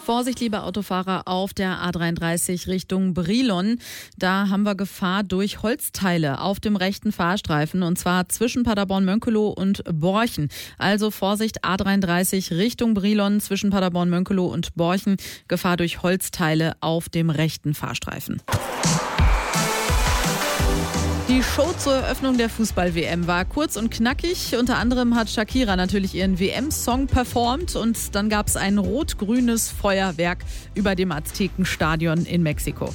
Vorsicht, liebe Autofahrer, auf der A33 Richtung Brilon. Da haben wir Gefahr durch Holzteile auf dem rechten Fahrstreifen, und zwar zwischen Paderborn-Mönckeloh und Borchen. Also Vorsicht, A33 Richtung Brilon zwischen Paderborn-Mönckeloh und Borchen. Gefahr durch Holzteile auf dem rechten Fahrstreifen. Die Show zur Eröffnung der Fußball-WM war kurz und knackig. Unter anderem hat Shakira natürlich ihren WM-Song performt und dann gab es ein rot-grünes Feuerwerk über dem Aztekenstadion in Mexiko.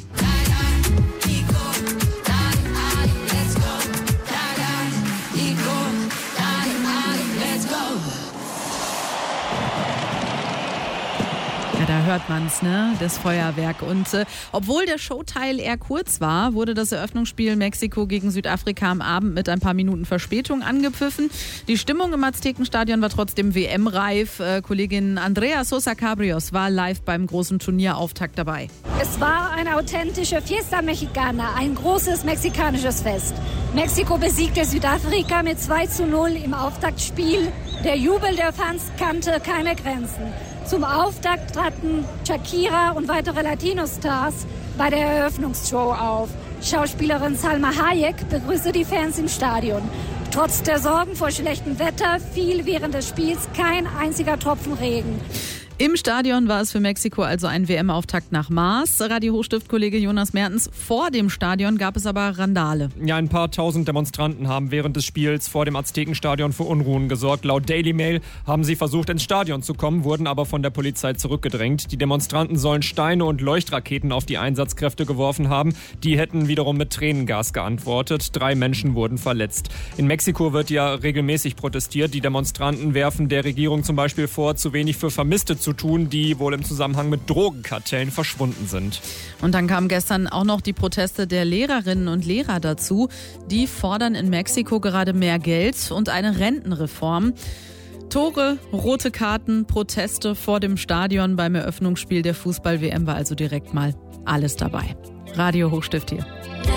Da hört man's, ne? Das Feuerwerk. Und obwohl der Showteil eher kurz war, wurde das Eröffnungsspiel Mexiko gegen Südafrika am Abend mit ein paar Minuten Verspätung angepfiffen. Die Stimmung im Aztekenstadion war trotzdem WM-reif. Kollegin Andrea Sosa Cabrios war live beim großen Turnierauftakt dabei. Es war eine authentische Fiesta Mexicana, ein großes mexikanisches Fest. Mexiko besiegte Südafrika mit 2:0 im Auftaktspiel. Der Jubel der Fans kannte keine Grenzen. Zum Auftakt traten Shakira und weitere Latino-Stars bei der Eröffnungsshow auf. Schauspielerin Salma Hayek begrüßte die Fans im Stadion. Trotz der Sorgen vor schlechtem Wetter fiel während des Spiels kein einziger Tropfen Regen. Im Stadion war es für Mexiko also ein WM-Auftakt nach Maß. Radio-Hochstift-Kollege Jonas Mertens, vor dem Stadion gab es aber Randale. Ja, ein paar tausend Demonstranten haben während des Spiels vor dem Aztekenstadion für Unruhen gesorgt. Laut Daily Mail haben sie versucht, ins Stadion zu kommen, wurden aber von der Polizei zurückgedrängt. Die Demonstranten sollen Steine und Leuchtraketen auf die Einsatzkräfte geworfen haben. Die hätten wiederum mit Tränengas geantwortet. 3 Menschen wurden verletzt. In Mexiko wird ja regelmäßig protestiert. Die Demonstranten werfen der Regierung zum Beispiel vor, zu wenig für Vermisste zu tun, die wohl im Zusammenhang mit Drogenkartellen verschwunden sind. Und dann kamen gestern auch noch die Proteste der Lehrerinnen und Lehrer dazu. Die fordern in Mexiko gerade mehr Geld und eine Rentenreform. Tore, rote Karten, Proteste vor dem Stadion beim Eröffnungsspiel der Fußball-WM war also direkt mal alles dabei. Radio Hochstift hier.